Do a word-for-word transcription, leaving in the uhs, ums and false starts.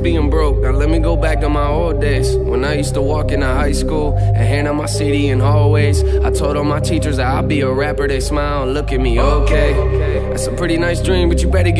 being broke. Now let me go back to my old days, when I used to walk into high school and hand out my C D in hallways. I told all my teachers that I'd be a rapper. They smile and look at me, okay. That's a pretty nice dream, but you better get